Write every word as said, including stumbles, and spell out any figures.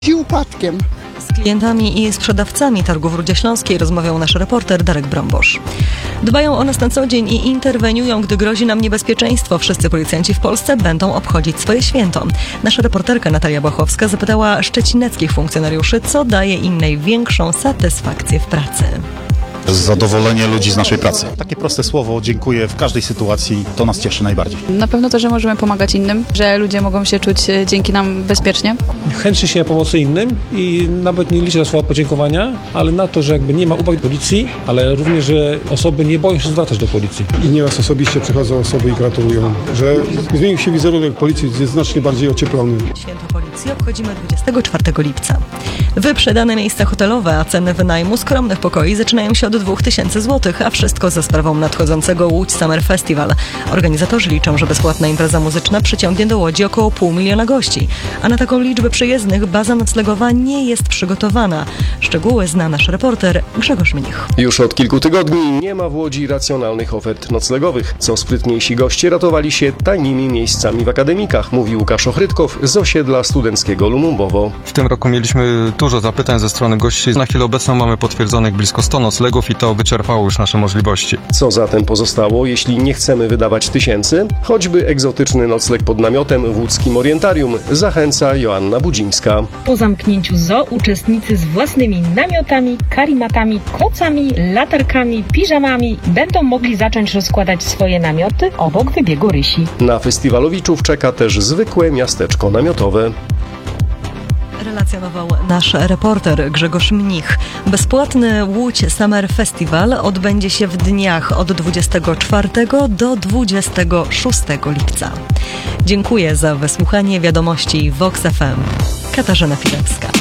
Z upadkiem. Z klientami i sprzedawcami targów Rudzie Śląskiej rozmawiał nasz reporter Darek Brombosz. Dbają o nas na co dzień i interweniują, gdy grozi nam niebezpieczeństwo. Wszyscy policjanci w Polsce będą obchodzić swoje święto. Nasza reporterka Natalia Błachowska zapytała szczecineckich funkcjonariuszy, co daje im największą satysfakcję w pracy. Zadowolenie ludzi z naszej pracy. Takie proste słowo, dziękuję, w każdej sytuacji to nas cieszy najbardziej. Na pewno to, że możemy pomagać innym, że ludzie mogą się czuć dzięki nam bezpiecznie. Chęci się pomocy innym i nawet nie liczę na słowa podziękowania, ale na to, że jakby nie ma uwag do policji, ale również, że osoby nie boją się zwracać do policji. I nieraz osobiście przychodzą osoby i gratulują, że zmienił się wizerunek policji, jest znacznie bardziej ocieplony. Święto Policji obchodzimy dwudziestego czwartego lipca. Wyprzedane miejsca hotelowe, a ceny wynajmu skromnych pokoi zaczynają się od dwóch tysięcy złotych, a wszystko za sprawą nadchodzącego Łódź Summer Festival. Organizatorzy liczą, że bezpłatna impreza muzyczna przyciągnie do Łodzi około pół miliona gości, a na taką liczbę przyjezdnych baza noclegowa nie jest przygotowana. Szczegóły zna nasz reporter Grzegorz Mnich. Już od kilku tygodni nie ma w Łodzi racjonalnych ofert noclegowych. Co sprytniejsi goście ratowali się tajnymi miejscami w akademikach, mówi Łukasz Ochrytkow z osiedla studenckiego Lumumbowo. W tym roku mieliśmy dużo zapytań ze strony gości. Na chwilę obecną mamy potwierdzonych blisko sto noclegów i to wyczerpało już nasze możliwości. Co zatem pozostało, jeśli nie chcemy wydawać tysięcy? Choćby egzotyczny nocleg pod namiotem w łódzkim Orientarium, zachęca Joanna Budzińska. Po zamknięciu zoo uczestnicy z własnymi namiotami, karimatami, kocami, latarkami, piżamami będą mogli zacząć rozkładać swoje namioty obok wybiegu Rysi. Na festiwalowiczów czeka też zwykłe miasteczko namiotowe. Relacjonował nasz reporter Grzegorz Mnich. Bezpłatny Łódź Summer Festival odbędzie się w dniach od dwudziestego czwartego do dwudziestego szóstego lipca. Dziękuję za wysłuchanie wiadomości Vox F M. Katarzyna Filewska.